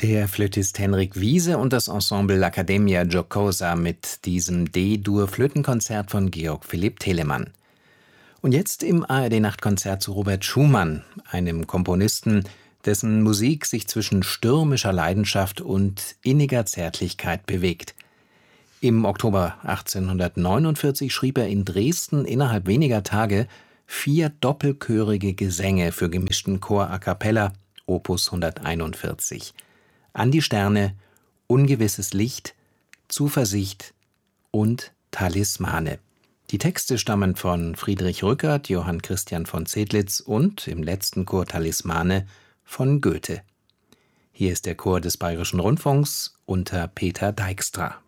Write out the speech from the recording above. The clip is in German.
Der Flötist Henrik Wiese und das Ensemble L'Accademia Giocosa mit diesem D-Dur-Flötenkonzert von Georg Philipp Telemann. Und jetzt im ARD-Nachtkonzert zu Robert Schumann, einem Komponisten, dessen Musik sich zwischen stürmischer Leidenschaft und inniger Zärtlichkeit bewegt. Im Oktober 1849 schrieb er in Dresden innerhalb weniger Tage 4 doppelchörige Gesänge für gemischten Chor a cappella, Opus 141. An die Sterne, Ungewisses Licht, Zuversicht und Talismane. Die Texte stammen von Friedrich Rückert, Johann Christian von Zedlitz und im letzten Chor Talismane von Goethe. Hier ist der Chor des Bayerischen Rundfunks unter Peter Dijkstra.